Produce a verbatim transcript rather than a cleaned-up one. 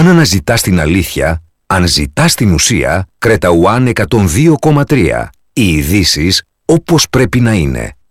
Αν αναζητάς την αλήθεια, αν ζητάς την ουσία, Creta One εκατόν δύο κόμμα τρία. Οι ειδήσεις όπως πρέπει να είναι.